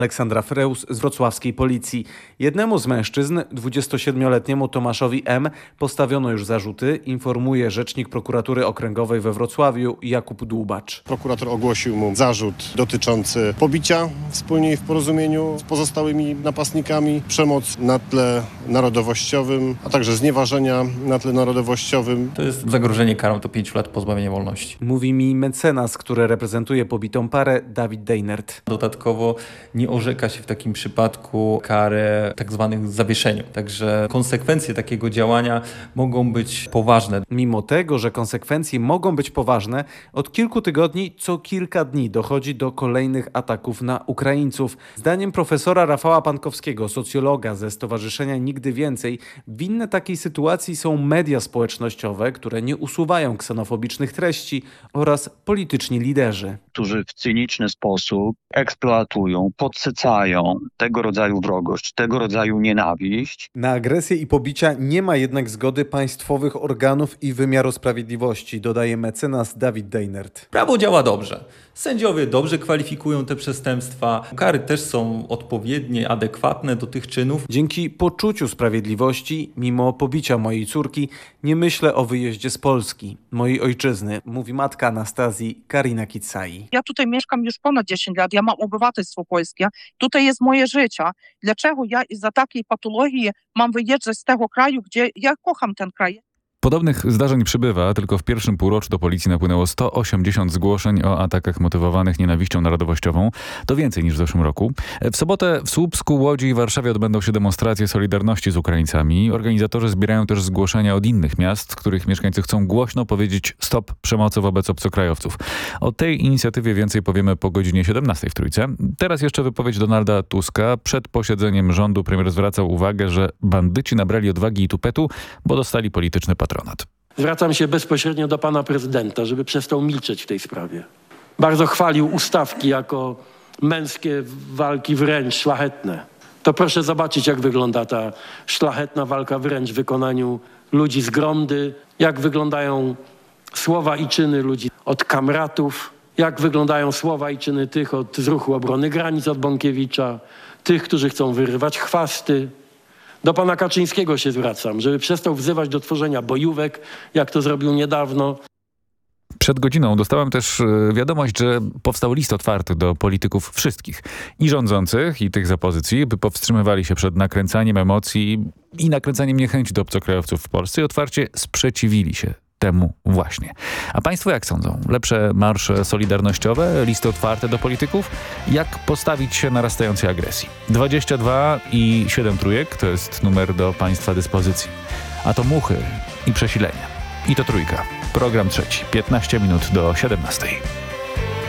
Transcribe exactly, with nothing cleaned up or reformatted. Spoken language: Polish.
Aleksandra Freus z wrocławskiej policji. Jednemu z mężczyzn, dwudziestosiedmioletniemu Tomaszowi M., postawiono już zarzuty, informuje rzecznik prokuratury okręgowej we Wrocławiu Jakub Dłubacz. Prokurator ogłosił mu zarzut dotyczący pobicia wspólnie i w porozumieniu z pozostałymi napastnikami, przemoc na tle narodowościowym, a także znieważenia na tle narodowościowym. To jest zagrożenie karą do pięciu lat pozbawienia wolności. Mówi mi mecenas, który reprezentuje pobitą parę, Dawid Dejnert. Dodatkowo nie orzeka się w takim przypadku karę tak zwanych zawieszeniu. Także konsekwencje takiego działania mogą być poważne. Mimo tego, że konsekwencje mogą być poważne, od kilku tygodni co kilka dni dochodzi do kolejnych ataków na Ukraińców. Zdaniem profesora Rafała Pankowskiego, socjologa ze Stowarzyszenia Nigdy Więcej, winne takiej sytuacji są media społecznościowe, które nie usuwają ksenofobicznych treści, oraz polityczni liderzy, którzy w cyniczny sposób eksploatują, podsycają tego rodzaju wrogość, tego rodzaju nienawiść. Na agresję i pobicia nie ma jednak zgody państwowych organów i wymiaru sprawiedliwości, dodaje mecenas Dawid Dejnert. Prawo działa dobrze. Sędziowie dobrze kwalifikują te przestępstwa. Kary też są odpowiednie, adekwatne do tych czynów. Dzięki poczuciu sprawiedliwości, mimo pobicia mojej córki, nie myślę o wyjeździe z Polski, mojej ojczyzny, mówi matka Anastazji, Karina Kitsai. Ja tutaj mieszkam już ponad dziesięć lat, ja mam obywatelstwo polskie, tutaj jest moje życie. Dlaczego ja za takiej patologii mam wyjeżdżać z tego kraju, gdzie ja kocham ten kraj? Podobnych zdarzeń przybywa, tylko w pierwszym półroczu do policji napłynęło sto osiemdziesiąt zgłoszeń o atakach motywowanych nienawiścią narodowościową. To więcej niż w zeszłym roku. W sobotę w Słupsku, Łodzi i Warszawie odbędą się demonstracje solidarności z Ukraińcami. Organizatorzy zbierają też zgłoszenia od innych miast, w których mieszkańcy chcą głośno powiedzieć stop przemocy wobec obcokrajowców. O tej inicjatywie więcej powiemy po godzinie siedemnastej w Trójce. Teraz jeszcze wypowiedź Donalda Tuska. Przed posiedzeniem rządu premier zwracał uwagę, że bandyci nabrali odwagi i tupetu, bo dostali polityczny patronat. Zwracam się bezpośrednio do pana prezydenta, żeby przestał milczeć w tej sprawie. Bardzo chwalił ustawki jako męskie walki wręcz szlachetne. To proszę zobaczyć, jak wygląda ta szlachetna walka wręcz w wykonaniu ludzi z Gromdy, jak wyglądają słowa i czyny ludzi od kamratów, jak wyglądają słowa i czyny tych od, z Ruchu Obrony Granic od Bąkiewicza, tych, którzy chcą wyrywać chwasty. Do pana Kaczyńskiego się zwracam, żeby przestał wzywać do tworzenia bojówek, jak to zrobił niedawno. Przed godziną dostałem też wiadomość, że powstał list otwarty do polityków wszystkich, i rządzących, i tych z opozycji, by powstrzymywali się przed nakręcaniem emocji i nakręcaniem niechęci do obcokrajowców w Polsce i otwarcie sprzeciwili się temu właśnie. A państwo jak sądzą? Lepsze marsze solidarnościowe, listy otwarte do polityków? Jak postawić się narastającej agresji? dwadzieścia dwa i siedem trójek to jest numer do państwa dyspozycji. A to muchy i przesilenia. I to Trójka. Program trzeci. piętnaście minut do siedemnastej.